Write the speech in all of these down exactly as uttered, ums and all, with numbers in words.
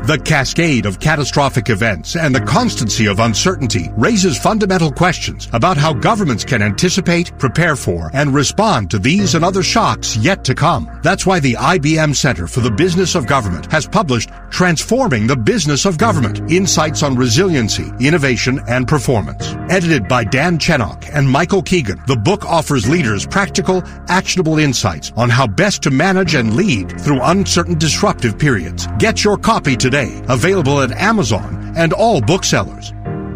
The cascade of catastrophic events and the constancy of uncertainty raises fundamental questions about how governments can anticipate, prepare for, and respond to these and other shocks yet to come. That's why the I B M Center for the Business of Government has published Transforming the Business of Government: Insights on Resiliency, Innovation, and Performance. Edited by Dan Chenok and Michael Keegan, the book offers leaders practical, actionable insights on how best to manage and lead through uncertain, disruptive periods. Get your copy today. Available at Amazon and all booksellers.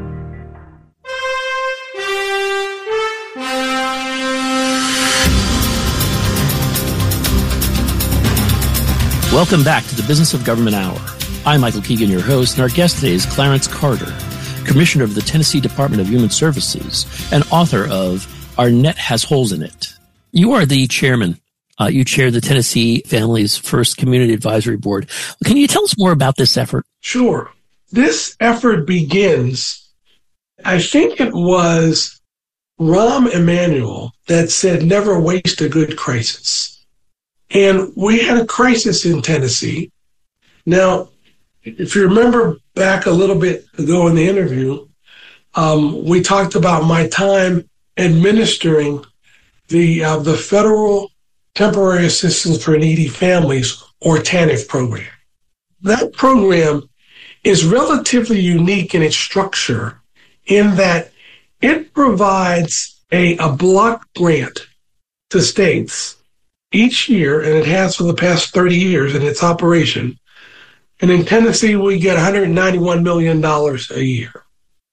Welcome back to the Business of Government Hour. I'm Michael Keegan, your host, and our guest today is Clarence Carter, Commissioner of the Tennessee Department of Human Services and author of Our Net Has Holes in It. You are the chairman. Uh, you chair the Tennessee Family's First Community Advisory Board. Can you tell us more about this effort? Sure. This effort begins, I think it was Rahm Emanuel that said, never waste a good crisis. And we had a crisis in Tennessee. Now, if you remember back a little bit ago in the interview, um, we talked about my time administering the uh, the federal Temporary Assistance for Needy Families, or TANF program. That program is relatively unique in its structure in that it provides a, a block grant to states each year, and it has for the past thirty years in its operation. And in Tennessee, we get one hundred ninety-one million dollars a year.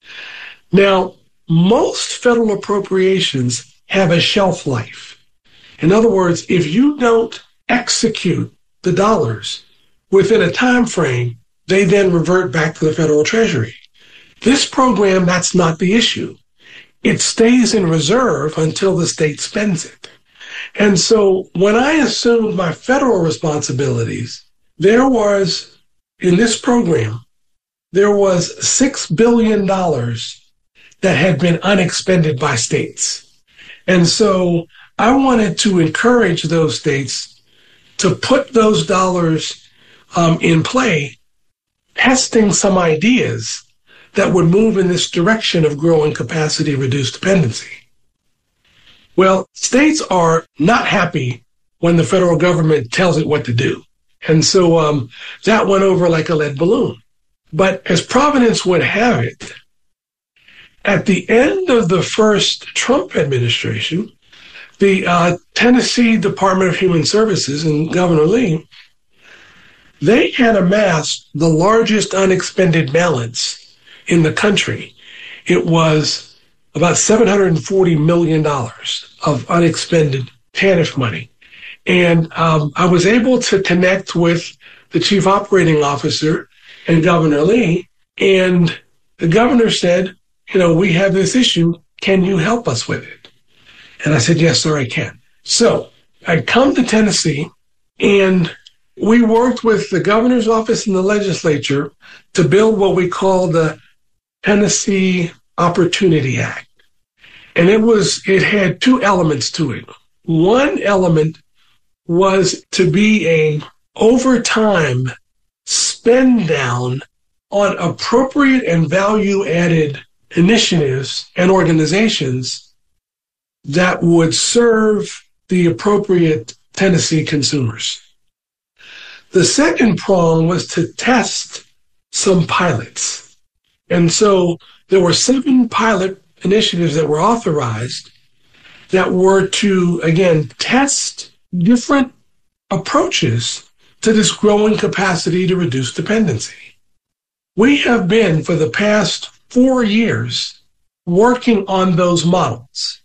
Now, most federal appropriations have a shelf life. In other words, if you don't execute the dollars within a time frame, they then revert back to the federal treasury. This program, that's not the issue. It stays in reserve until the state spends it. And so when I assumed my federal responsibilities, there was, in this program, there was six billion dollars that had been unexpended by states. And so I wanted to encourage those states to put those dollars um, in play, testing some ideas that would move in this direction of growing capacity, reduced dependency. Well, states are not happy when the federal government tells it what to do. And so um, that went over like a lead balloon. But as Providence would have it, at the end of the first Trump administration, the uh, Tennessee Department of Human Services and Governor Lee, they had amassed the largest unexpended balance in the country. It was about seven hundred forty million dollars of unexpended TANF money. And um, I was able to connect with the chief operating officer and Governor Lee, and the governor said, you know, we have this issue. Can you help us with it? And I said, yes, sir, I can. So I come to Tennessee, and we worked with the governor's office and the legislature to build what we call the Tennessee Opportunity Act. And it was, it had two elements to it. One element was to be a overtime spend down on appropriate and value-added initiatives and organizations that would serve the appropriate Tennessee consumers. The second prong was to test some pilots. And so there were seven pilot initiatives that were authorized that were to, again, test different approaches to this growing capacity to reduce dependency. We have been, for the past four years, working on those models.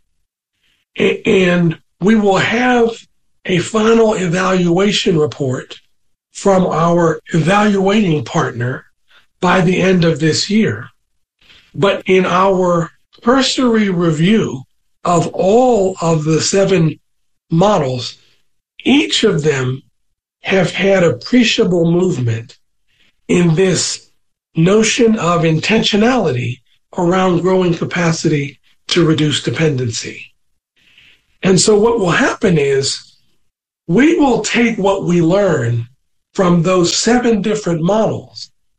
And we will have a final evaluation report from our evaluating partner by the end of this year. But in our cursory review of all of the seven models, each of them have had appreciable movement in this notion of intentionality around growing capacity to reduce dependency. And so what will happen is we will take what we learn from those seven different models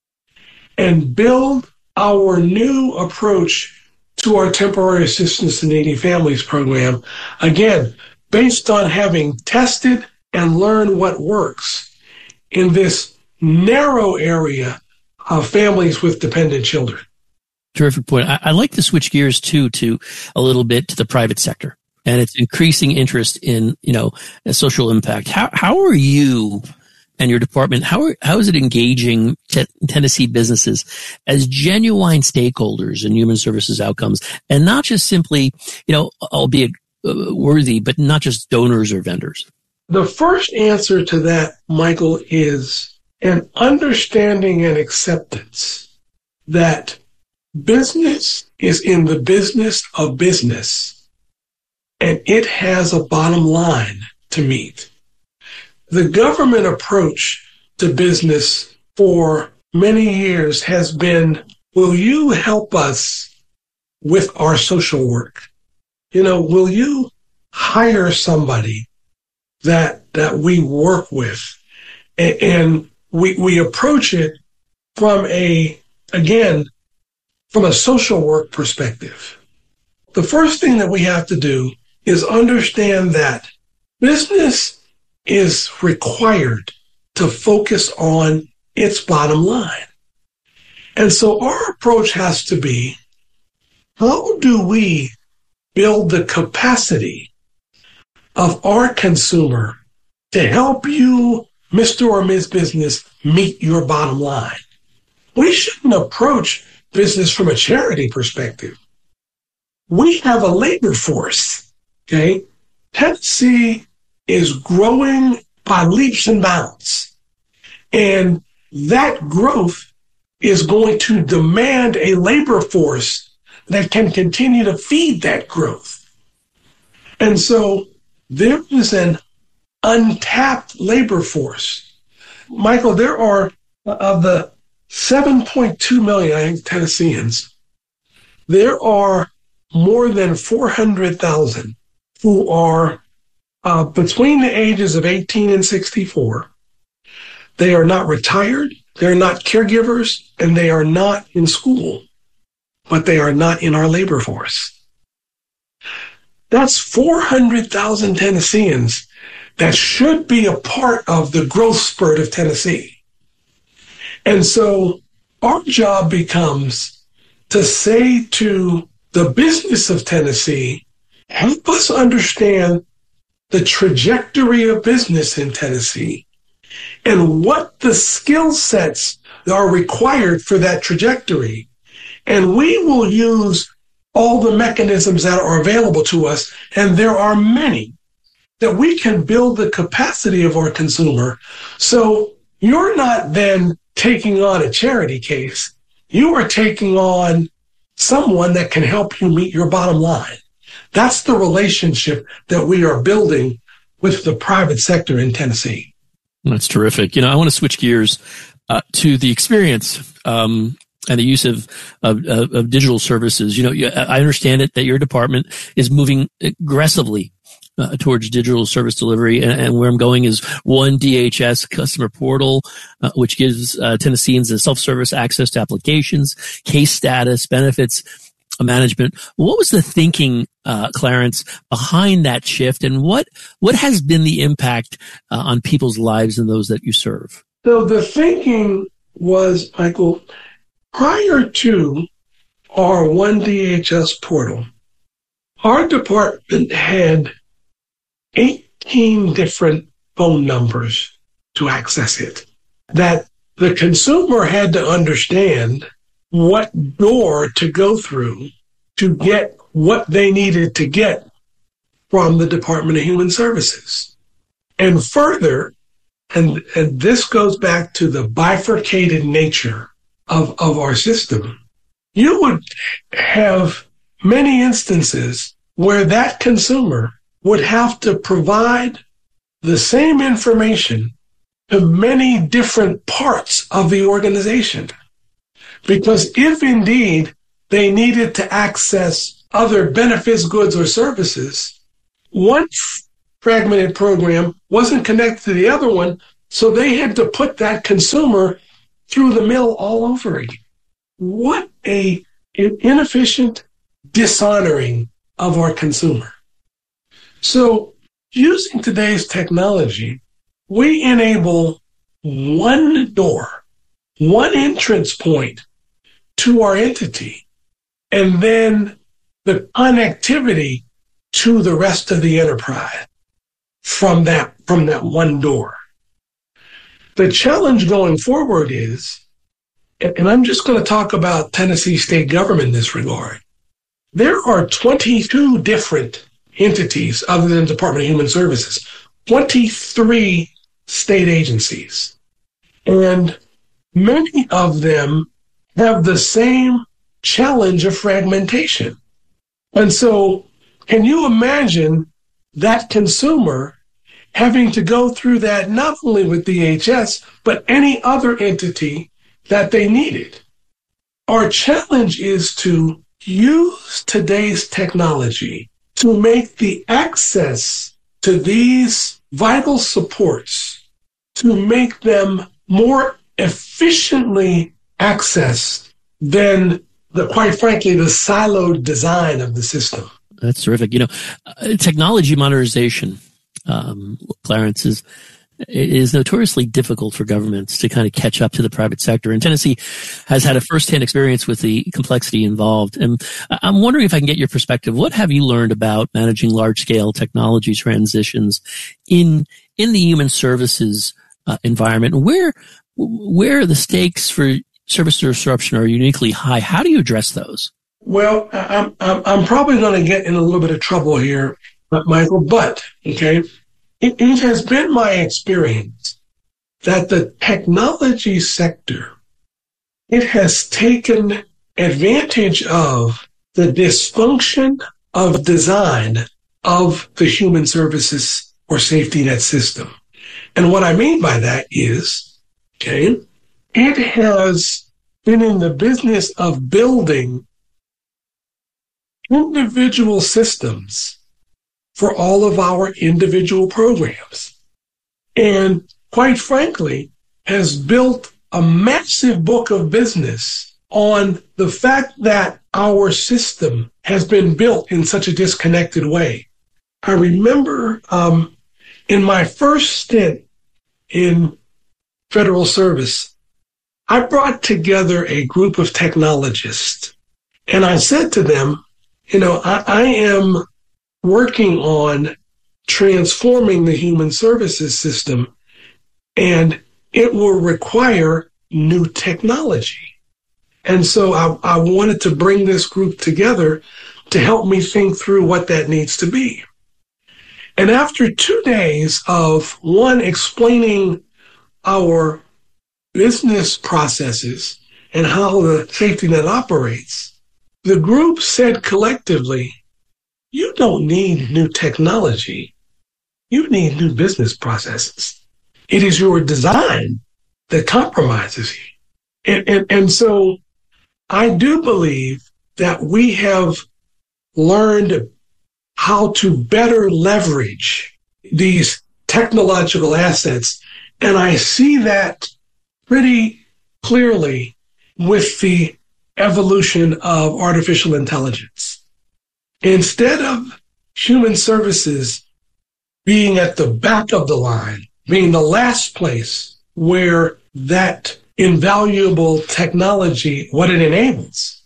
and build our new approach to our temporary assistance to needy families program, again, based on having tested and learned what works in this narrow area of families with dependent children. Terrific point. I, I'd like to switch gears too to a little bit to the private sector and its increasing interest in, you know, social impact. How how are you and your department, how are, how is it engaging te- Tennessee businesses as genuine stakeholders in human services outcomes, and not just simply, you know, albeit uh, worthy, but not just donors or vendors? The first answer to that, Michael, is an understanding and acceptance that business is in the business of business, and it has a bottom line to meet. The government approach to business for many years has been, will you help us with our social work? You know, will you hire somebody that that we work with? And, and we we approach it from a, again, from a social work perspective. The first thing that we have to do is understand that business is required to focus on its bottom line. And so our approach has to be, how do we build the capacity of our consumer to help you, Mister or Miz Business, meet your bottom line? We shouldn't approach business from a charity perspective. We have a labor force, okay? Tennessee is growing by leaps and bounds. And that growth is going to demand a labor force that can continue to feed that growth. And so there is an untapped labor force. Michael, there are, of the seven point two million, I think, Tennesseans, there are more than four hundred thousand who are uh, between the ages of eighteen and sixty-four. They are not retired, they're not caregivers, and they are not in school, but they are not in our labor force. That's four hundred thousand Tennesseans that should be a part of the growth spurt of Tennessee. And so our job becomes to say to the business of Tennessee, help us understand the trajectory of business in Tennessee and what the skill sets are required for that trajectory. And we will use all the mechanisms that are available to us, and there are many, that we can build the capacity of our consumer. So you're not then taking on a charity case. You are taking on someone that can help you meet your bottom line. That's the relationship that we are building with the private sector in Tennessee. That's terrific. You know, I want to switch gears uh, to the experience um, and the use of, of, of digital services. You know, I understand it that your department is moving aggressively Uh, towards digital service delivery. And, and where I'm going is One D H S customer portal, uh, which gives uh, Tennesseans a self-service access to applications, case status, benefits management. What was the thinking, uh, Clarence, behind that shift, and what what has been the impact uh, on people's lives and those that you serve? So the thinking was, Michael, prior to our One D H S portal, our department had eighteen different phone numbers to access it, that the consumer had to understand what door to go through to get what they needed to get from the Department of Human Services. And further, and, and this goes back to the bifurcated nature of, of our system, you would have many instances where that consumer would have to provide the same information to many different parts of the organization. Because if indeed they needed to access other benefits, goods, or services, one fragmented program wasn't connected to the other one, so they had to put that consumer through the mill all over again. what a an inefficient dishonoring of our consumer. So using today's technology, we enable one door, one entrance point to our entity, and then the connectivity to the rest of the enterprise from that, from that one door. The challenge going forward is, and I'm just going to talk about Tennessee state government in this regard, there are twenty-two different entities other than the Department of Human Services, twenty-three state agencies. And many of them have the same challenge of fragmentation. And so can you imagine that consumer having to go through that not only with D H S, but any other entity that they needed? Our challenge is to use today's technology to make the access to these vital supports, to make them more efficiently accessed than the, quite frankly, the siloed design of the system. That's terrific. You know, uh, technology modernization, um, Clarence, is is notoriously difficult for governments to kind of catch up to the private sector. And Tennessee has had a firsthand experience with the complexity involved. And I'm wondering if I can get your perspective. What have you learned about managing large-scale technology transitions in in the human services uh, environment? Where where the stakes for service disruption are uniquely high? How do you address those? Well, I'm I'm, I'm probably going to get in a little bit of trouble here, Michael. But okay. It, it has been my experience that the technology sector, it has taken advantage of the dysfunction of design of the human services or safety net system. And what I mean by that is, okay, it has been in the business of building individual systems for all of our individual programs. And quite frankly, has built a massive book of business on the fact that our system has been built in such a disconnected way. I remember um, in my first stint in federal service, I brought together a group of technologists, and I said to them, you know, I, I am working on transforming the human services system, and it will require new technology. And so I, I wanted to bring this group together to help me think through what that needs to be. And after two days of one explaining our business processes and how the safety net operates, the group said collectively, you don't need new technology. You need new business processes. It is your design that compromises you. And, and, and so I do believe that we have learned how to better leverage these technological assets. And I see that pretty clearly with the evolution of artificial intelligence. Instead of human services being at the back of the line, being the last place where that invaluable technology, what it enables,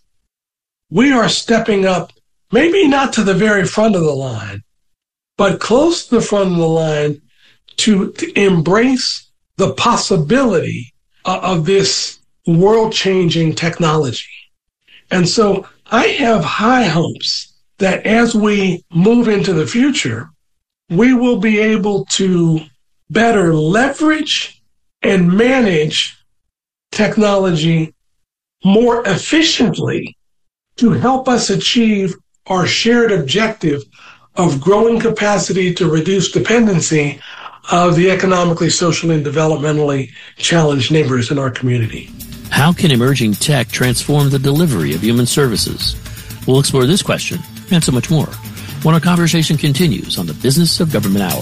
we are stepping up, maybe not to the very front of the line, but close to the front of the line to, to embrace the possibility of, of this world-changing technology. And so I have high hopes that as we move into the future, we will be able to better leverage and manage technology more efficiently to help us achieve our shared objective of growing capacity to reduce dependency of the economically, socially, and developmentally challenged neighbors in our community. How can emerging tech transform the delivery of human services? We'll explore this question and so much more when our conversation continues on the Business of Government Hour.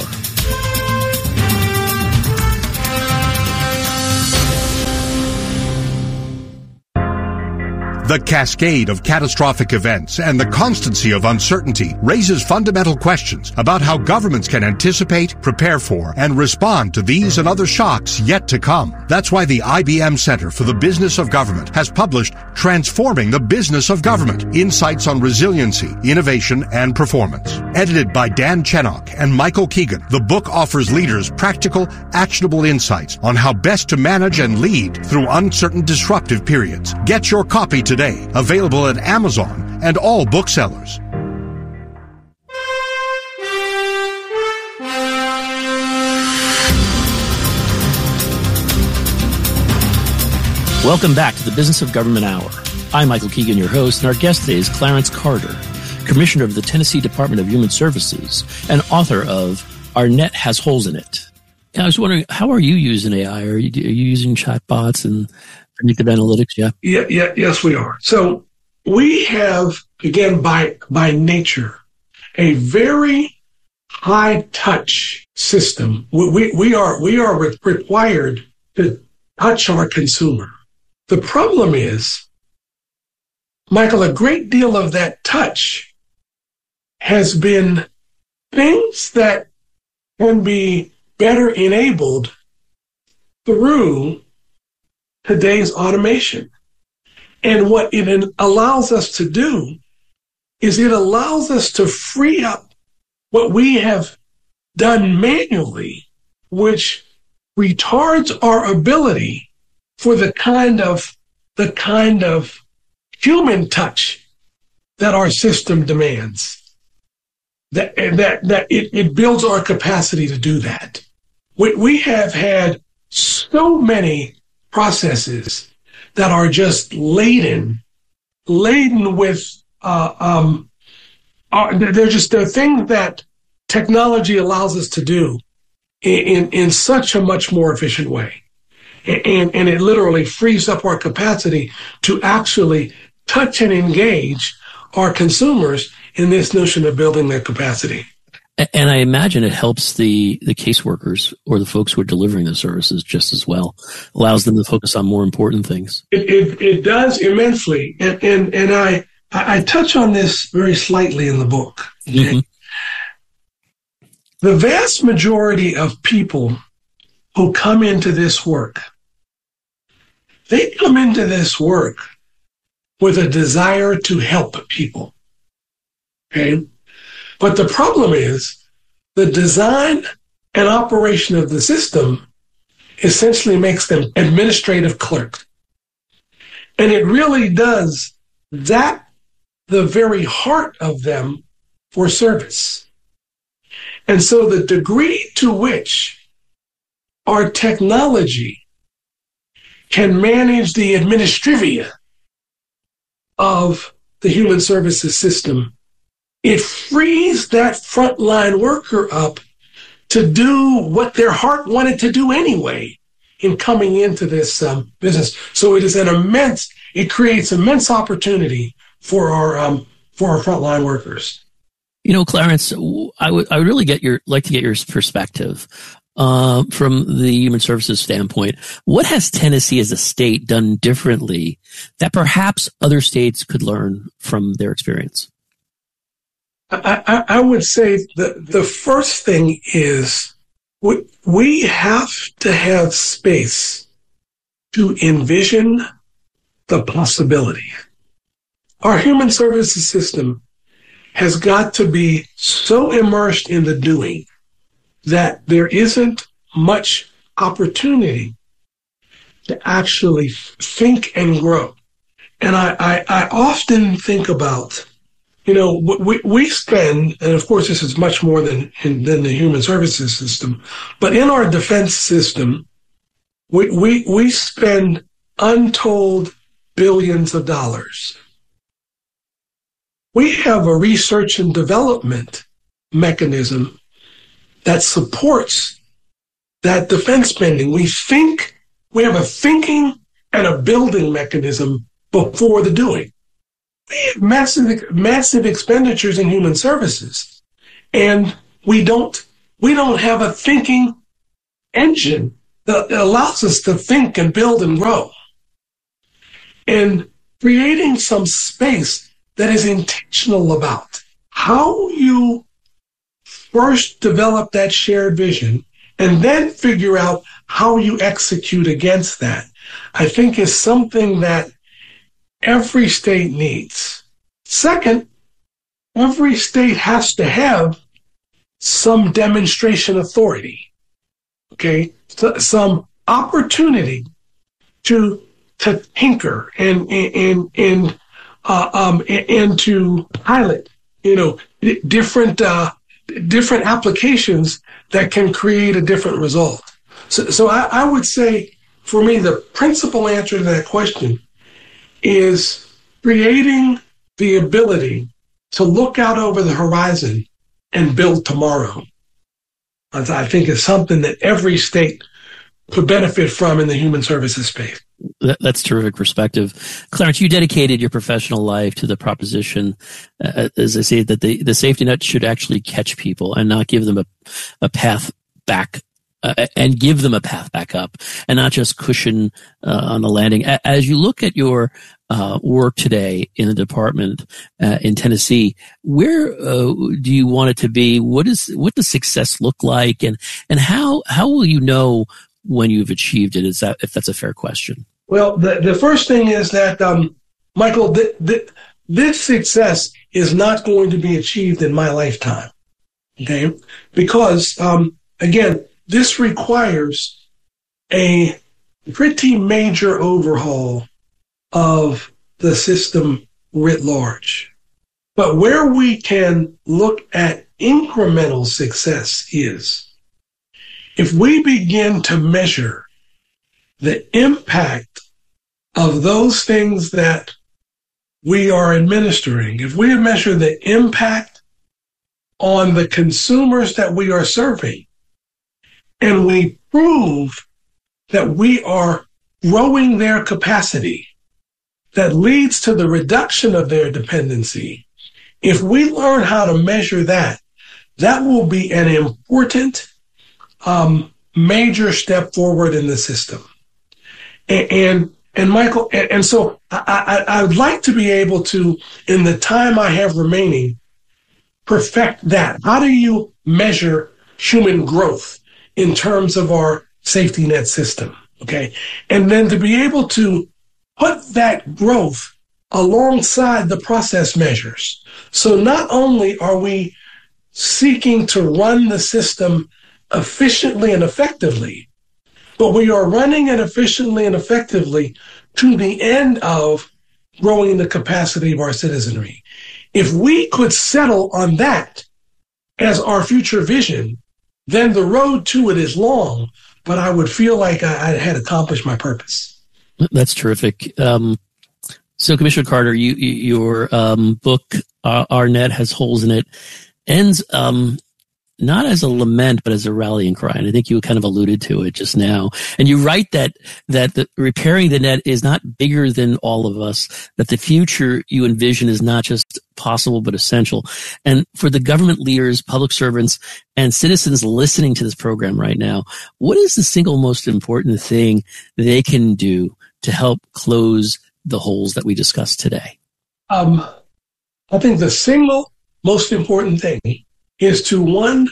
The cascade of catastrophic events and the constancy of uncertainty raises fundamental questions about how governments can anticipate, prepare for, and respond to these and other shocks yet to come. That's why the I B M Center for the Business of Government has published Transforming the Business of Government: Insights on Resiliency, Innovation, and Performance. Edited by Dan Chenok and Michael Keegan, the book offers leaders practical, actionable insights on how best to manage and lead through uncertain, disruptive periods. Get your copy today, available at Amazon and all booksellers. Welcome back to the Business of Government Hour. I'm Michael Keegan, your host, and our guest today is Clarence Carter, Commissioner of the Tennessee Department of Human Services and author of Our Net Has Holes in It. And I was wondering, how are you using A I? Are you, are you using chatbots and predictive analytics? Yeah. Yeah, yeah, yes, we are. So we have, again, by by nature, a very high touch system. We we, we are we are re- required to touch our consumer. The problem is, Michael, a great deal of that touch has been things that can be better enabled through today's automation. And what it allows us to do is it allows us to free up what we have done manually, which retards our ability for the kind of the kind of human touch that our system demands. That that that it, it builds our capacity to do that. We we have had so many processes that are just laden, laden with uh, um, are, they're just they're things that technology allows us to do in in such a much more efficient way. And, and it literally frees up our capacity to actually touch and engage our consumers in this notion of building their capacity. And I imagine it helps the, the caseworkers or the folks who are delivering the services just as well. Allows them to focus on more important things. It it, it does immensely. And, and, and I, I touch on this very slightly in the book. Okay? Mm-hmm. The vast majority of people who come into this work, they come into this work with a desire to help people, okay? But the problem is the design and operation of the system essentially makes them administrative clerks. And it really does zap the very heart of them for service. And so the degree to which our technology can manage the administrivia of the human services system, it frees that frontline worker up to do what their heart wanted to do anyway in coming into this um, business. So it is an immense, it creates immense opportunity for our um, for our frontline workers. You know, Clarence, I would I would really get your like to get your perspective. Uh, from the human services standpoint, what has Tennessee as a state done differently that perhaps other states could learn from their experience? I, I, I would say the, the first thing is we, we have to have space to envision the possibility. Our human services system has got to be so immersed in the doing that there isn't much opportunity to actually think and grow. And I, I, I often think about, you know, we, we spend, and of course this is much more than, than the human services system, but in our defense system, we, we, we spend untold billions of dollars. We have a research and development mechanism that supports that defense spending. We think, we have a thinking and a building mechanism before the doing. We have massive, massive expenditures in human services, and we don't, we don't have a thinking engine that allows us to think and build and grow. And creating some space that is intentional about how you first develop that shared vision and then figure out how you execute against that, I think is something that every state needs. Second, every state has to have some demonstration authority, okay? So, some opportunity to to tinker and and and uh, um and to pilot, you know, different uh, different applications that can create a different result. So, so I, I would say, for me, the principal answer to that question is creating the ability to look out over the horizon and build tomorrow. I think it's something that every state could benefit from in the human services space. That, that's terrific perspective. Clarence, you dedicated your professional life to the proposition, uh, as I say, that the, the safety net should actually catch people and not give them a, a path back, uh, and give them a path back up, and not just cushion uh, on the landing. As you look at your uh, work today in the department uh, in Tennessee, where uh, do you want it to be? What is what does success look like, and and how how will you know when you've achieved it? Is that, if that's a fair question? Well, the, the first thing is that, um, Michael, th- th- this success is not going to be achieved in my lifetime, okay? Because, um, again, this requires a pretty major overhaul of the system writ large. But where we can look at incremental success is if we begin to measure the impact of those things that we are administering, if we measure the impact on the consumers that we are serving, and we prove that we are growing their capacity, that leads to the reduction of their dependency, if we learn how to measure that, that will be an important Um, major step forward in the system. And, and, and Michael, and, and so I, I, I would like to be able to, in the time I have remaining, perfect that. How do you measure human growth in terms of our safety net system? Okay. And then to be able to put that growth alongside the process measures. So not only are we seeking to run the system efficiently and effectively, but we are running it efficiently and effectively to the end of growing the capacity of our citizenry. If we could settle on that as our future vision, then the road to it is long, but I would feel like I, I had accomplished my purpose. That's terrific. Um, so, Commissioner Carter, you, you, your um, book, uh, Our Net Has Holes in It, ends um, not as a lament, but as a rallying cry. And I think you kind of alluded to it just now. And you write that, that the, repairing the net is not bigger than all of us, that the future you envision is not just possible, but essential. And for the government leaders, public servants, and citizens listening to this program right now, what is the single most important thing they can do to help close the holes that we discussed today? Um, I think the single most important thing is to, one,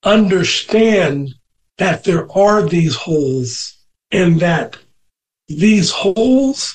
understand that there are these holes and that these holes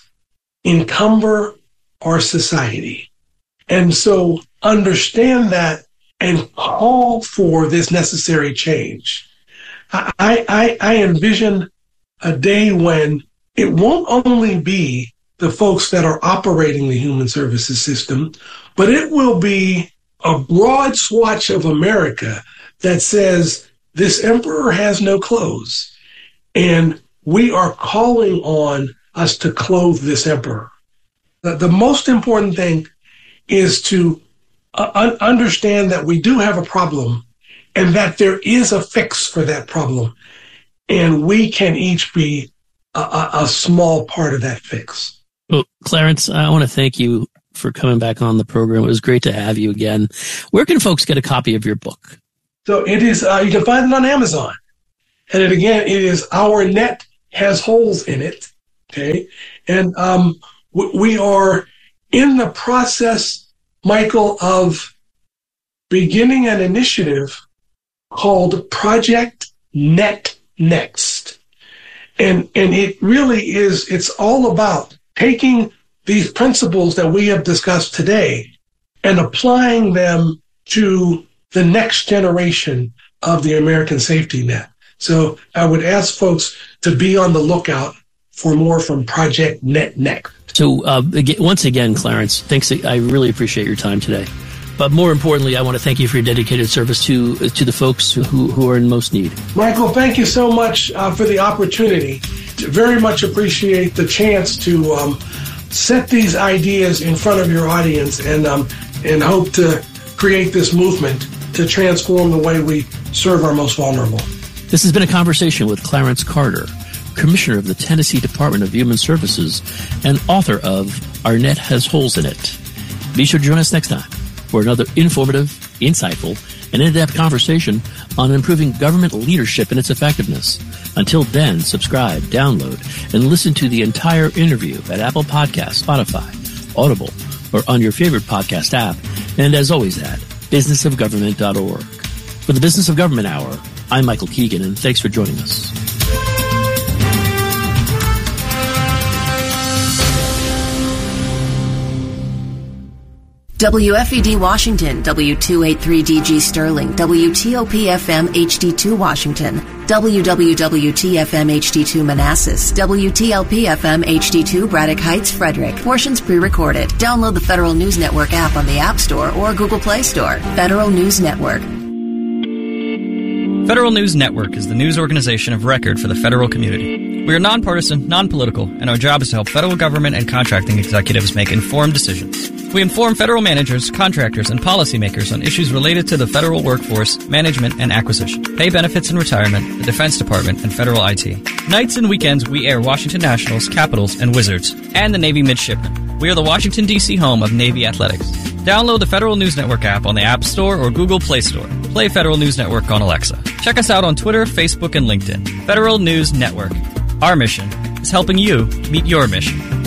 encumber our society. And so understand that and call for this necessary change. I, I, I envision a day when it won't only be the folks that are operating the human services system, but it will be a broad swatch of America that says this emperor has no clothes, and we are calling on us to clothe this emperor. The, the most important thing is to uh, un- understand that we do have a problem and that there is a fix for that problem, and we can each be a, a, a small part of that fix. Well, Clarence, I want to thank you for coming back on the program. It was great to have you again. Where can folks get a copy of your book? So it is, uh, you can find it on Amazon. And it, again, it is Our Net Has Holes in It. Okay. And um, we are in the process, Michael, of beginning an initiative called Project Net Next. And, and it really is, it's all about taking these principles that we have discussed today and applying them to the next generation of the American safety net. So I would ask folks to be on the lookout for more from Project Net Next. So uh, again, once again, Clarence, thanks. I really appreciate your time today. But more importantly, I want to thank you for your dedicated service to to the folks who, who are in most need. Michael, thank you so much uh, for the opportunity. Very much appreciate the chance to um, set these ideas in front of your audience and um, and hope to create this movement to transform the way we serve our most vulnerable. This has been a conversation with Clarence Carter, Commissioner of the Tennessee Department of Human Services and author of Our Net Has Holes in It. Be sure to join us next time for another informative, insightful, and in-depth conversation on improving government leadership and its effectiveness. Until then, subscribe, download, and listen to the entire interview at Apple Podcasts, Spotify, Audible, or on your favorite podcast app. And as always at business of government dot org. For the Business of Government Hour, I'm Michael Keegan, and thanks for joining us. W F E D Washington, W two eighty-three D G Sterling, W T O P F M H D two Washington, W W W T F M H D two Manassas, W T L P F M H D two Braddock Heights, Frederick. Portions pre-recorded. Download the Federal News Network app on the App Store or Google Play Store. Federal News Network. Federal News Network is the news organization of record for the federal community. We are nonpartisan, non-political, and our job is to help federal government and contracting executives make informed decisions. We inform federal managers, contractors, and policymakers on issues related to the federal workforce, management, and acquisition, pay benefits and retirement, the Defense Department, and federal I T. Nights and weekends, we air Washington Nationals, Capitals, and Wizards, and the Navy Midshipmen. We are the Washington, D C home of Navy Athletics. Download the Federal News Network app on the App Store or Google Play Store. Play Federal News Network on Alexa. Check us out on Twitter, Facebook, and LinkedIn. Federal News Network. Our mission is helping you meet your mission.